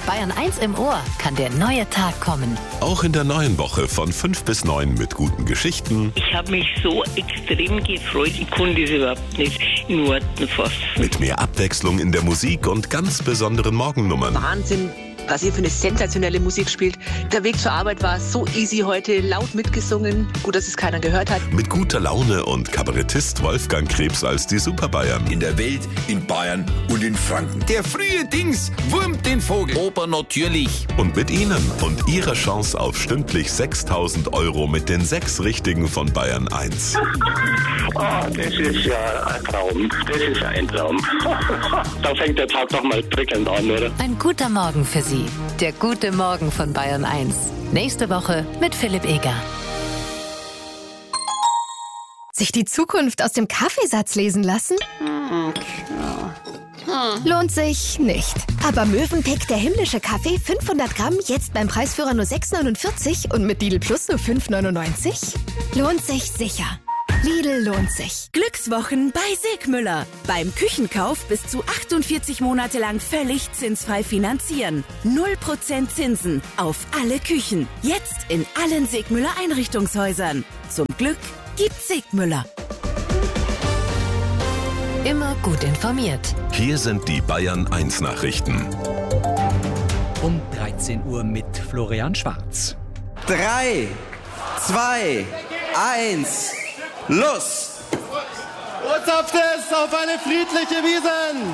Bayern 1 im Ohr kann der neue Tag kommen. Auch in der neuen Woche von 5 bis 9 mit guten Geschichten. Ich habe mich so extrem gefreut, ich konnte es überhaupt nicht in Worten fassen. Mit mehr Abwechslung in der Musik und ganz besonderen Morgennummern. Wahnsinn, was ihr für eine sensationelle Musik spielt. Der Weg zur Arbeit war so easy heute, laut mitgesungen. Gut, dass es keiner gehört hat. Mit guter Laune und Kabarettist Wolfgang Krebs als die Superbayern. In der Welt, in Bayern und in Franken. Der frühe Dings wurmt den Vogel. Oper natürlich. Und mit Ihnen und Ihrer Chance auf stündlich 6.000 € mit den 6 Richtigen von Bayern 1. Das ist ja ein Traum. Das ist ein Traum. Da fängt der Tag doch mal prickelnd an, oder? Ein guter Morgen für Sie. Der gute Morgen von Bayern 1. Nächste Woche mit Philipp Eger. Sich die Zukunft aus dem Kaffeesatz lesen lassen? Lohnt sich nicht. Aber Mövenpick, der himmlische Kaffee, 500 Gramm, jetzt beim Preisführer nur 6,49 und mit Lidl Plus nur 5,99? Lohnt sich sicher. Lidl lohnt sich. Glückswochen bei Segmüller. Beim Küchenkauf bis zu 48 Monate lang völlig zinsfrei finanzieren. 0% Zinsen auf alle Küchen. Jetzt in allen Segmüller Einrichtungshäusern. Zum Glück gibt's Segmüller. Immer gut informiert. Hier sind die Bayern 1 Nachrichten. Um 13 Uhr mit Florian Schwarz. 3, 2, 1... Los! Botschaftes auf eine friedliche Wiesn!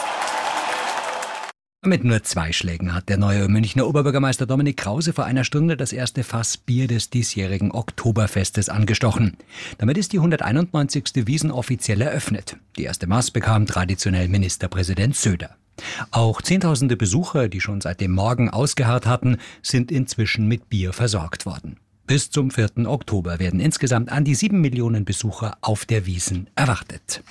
Mit nur 2 Schlägen hat der neue Münchner Oberbürgermeister Dominik Krause vor einer Stunde das erste Fass Bier des diesjährigen Oktoberfestes angestochen. Damit ist die 191. Wiesn offiziell eröffnet. Die erste Maß bekam traditionell Ministerpräsident Söder. Auch Zehntausende Besucher, die schon seit dem Morgen ausgeharrt hatten, sind inzwischen mit Bier versorgt worden. Bis zum 4. Oktober werden insgesamt an die 7 Millionen Besucher auf der Wiesn erwartet.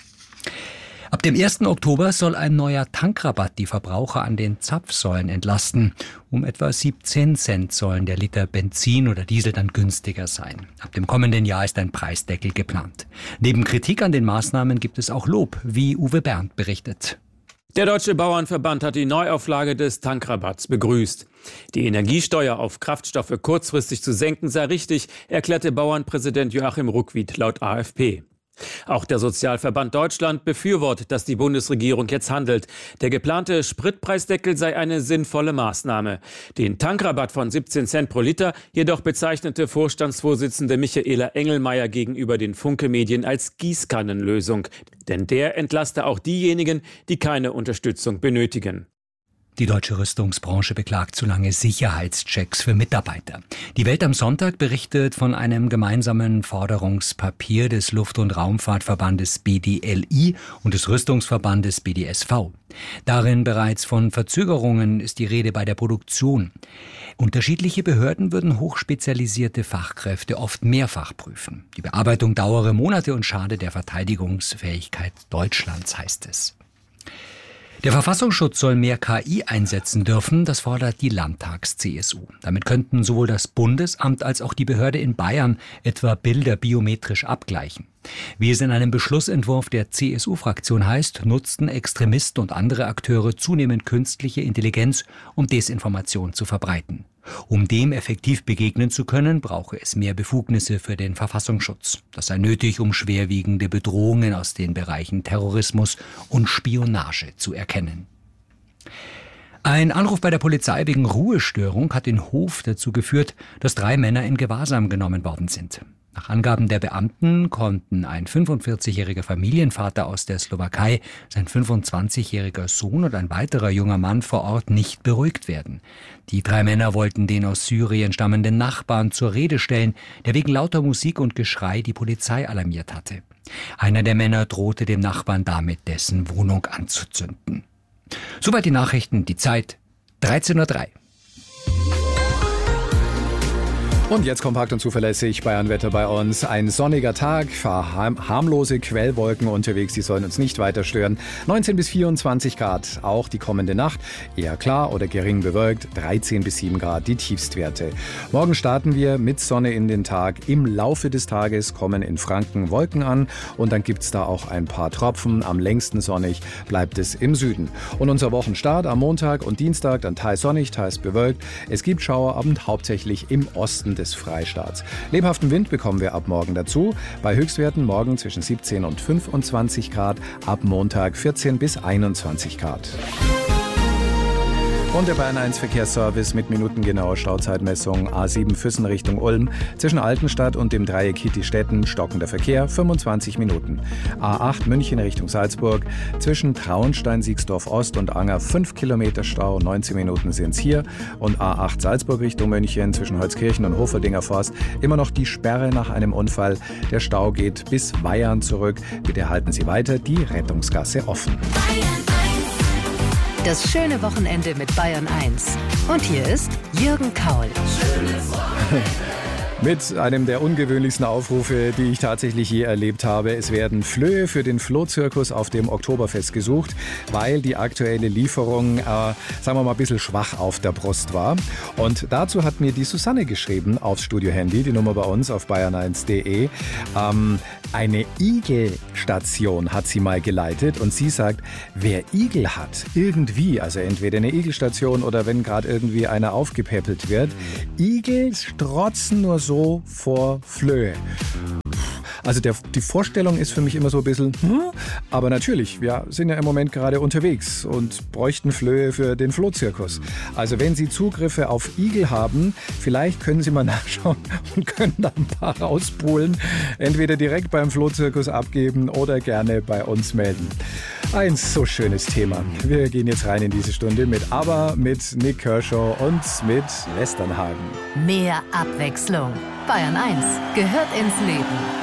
Ab dem 1. Oktober soll ein neuer Tankrabatt die Verbraucher an den Zapfsäulen entlasten. Um etwa 17 Cent sollen der Liter Benzin oder Diesel dann günstiger sein. Ab dem kommenden Jahr ist ein Preisdeckel geplant. Neben Kritik an den Maßnahmen gibt es auch Lob, wie Uwe Berndt berichtet. Der Deutsche Bauernverband hat die Neuauflage des Tankrabatts begrüßt. Die Energiesteuer auf Kraftstoffe kurzfristig zu senken sei richtig, erklärte Bauernpräsident Joachim Ruckwied laut AfP. Auch der Sozialverband Deutschland befürwortet, dass die Bundesregierung jetzt handelt. Der geplante Spritpreisdeckel sei eine sinnvolle Maßnahme. Den Tankrabatt von 17 Cent pro Liter jedoch bezeichnete Vorstandsvorsitzende Michaela Engelmeier gegenüber den Funke-Medien als Gießkannenlösung. Denn der entlaste auch diejenigen, die keine Unterstützung benötigen. Die deutsche Rüstungsbranche beklagt zu lange Sicherheitschecks für Mitarbeiter. Die Welt am Sonntag berichtet von einem gemeinsamen Forderungspapier des Luft- und Raumfahrtverbandes BDLI und des Rüstungsverbandes BDSV. Darin bereits von Verzögerungen ist die Rede bei der Produktion. Unterschiedliche Behörden würden hochspezialisierte Fachkräfte oft mehrfach prüfen. Die Bearbeitung dauere Monate und schade der Verteidigungsfähigkeit Deutschlands, heißt es. Der Verfassungsschutz soll mehr KI einsetzen dürfen, das fordert die Landtags-CSU. Damit könnten sowohl das Bundesamt als auch die Behörde in Bayern etwa Bilder biometrisch abgleichen. Wie es in einem Beschlussentwurf der CSU-Fraktion heißt, nutzten Extremisten und andere Akteure zunehmend künstliche Intelligenz, um Desinformation zu verbreiten. Um dem effektiv begegnen zu können, brauche es mehr Befugnisse für den Verfassungsschutz. Das sei nötig, um schwerwiegende Bedrohungen aus den Bereichen Terrorismus und Spionage zu erkennen. Ein Anruf bei der Polizei wegen Ruhestörung hat in Hof dazu geführt, dass 3 Männer in Gewahrsam genommen worden sind. Nach Angaben der Beamten konnten ein 45-jähriger Familienvater aus der Slowakei, sein 25-jähriger Sohn und ein weiterer junger Mann vor Ort nicht beruhigt werden. Die 3 Männer wollten den aus Syrien stammenden Nachbarn zur Rede stellen, der wegen lauter Musik und Geschrei die Polizei alarmiert hatte. Einer der Männer drohte dem Nachbarn damit, dessen Wohnung anzuzünden. Soweit die Nachrichten, die Zeit 13:03 Uhr. Und jetzt kompakt und zuverlässig Bayernwetter bei uns. Ein sonniger Tag, harmlose Quellwolken unterwegs, die sollen uns nicht weiter stören. 19 bis 24 Grad, auch die kommende Nacht. Eher klar oder gering bewölkt, 13 bis 7 Grad die Tiefstwerte. Morgen starten wir mit Sonne in den Tag. Im Laufe des Tages kommen in Franken Wolken an und dann gibt's da auch ein paar Tropfen. Am längsten sonnig bleibt es im Süden. Und unser Wochenstart am Montag und Dienstag dann teils sonnig, teils bewölkt. Es gibt Schauerabend hauptsächlich im Osten des Freistaats. Lebhaften Wind bekommen wir ab morgen dazu. Bei Höchstwerten morgen zwischen 17 und 25 Grad, ab Montag 14 bis 21 Grad. Und der Bayern 1 Verkehrsservice mit minutengenauer Stauzeitmessung A7 Füssen Richtung Ulm. Zwischen Altenstadt und dem Dreieck Hitti-Stetten stockender Verkehr 25 Minuten. A8 München Richtung Salzburg. Zwischen Traunstein, Siegsdorf Ost und Anger 5 Kilometer Stau, 19 Minuten sind's hier. Und A8 Salzburg Richtung München zwischen Holzkirchen und Hoferdinger Forst. Immer noch die Sperre nach einem Unfall. Der Stau geht bis Weyarn zurück. Bitte halten Sie weiter die Rettungsgasse offen. Das schöne Wochenende mit Bayern 1. Und hier ist Jürgen Kaul. Mit einem der ungewöhnlichsten Aufrufe, die ich tatsächlich je erlebt habe. Es werden Flöhe für den Flohzirkus auf dem Oktoberfest gesucht, weil die aktuelle Lieferung, sagen wir mal, ein bisschen schwach auf der Brust war. Und dazu hat mir die Susanne geschrieben aufs Studio-Handy, die Nummer bei uns auf bayern1.de. Eine Igelstation hat sie mal geleitet und sie sagt, wer Igel hat, irgendwie, also entweder eine Igelstation oder wenn gerade irgendwie einer aufgepäppelt wird, Igel strotzen nur so vor Flöhe. Also die Vorstellung ist für mich immer so ein bisschen, aber natürlich, wir sind ja im Moment gerade unterwegs und bräuchten Flöhe für den Flohzirkus. Also wenn Sie Zugriffe auf Igel haben, vielleicht können Sie mal nachschauen und können da ein paar rauspulen. Entweder direkt beim Flohzirkus abgeben oder gerne bei uns melden. Ein so schönes Thema. Wir gehen jetzt rein in diese Stunde mit ABBA, mit Nick Kershaw und mit Westernhagen. Mehr Abwechslung. Bayern 1 gehört ins Leben.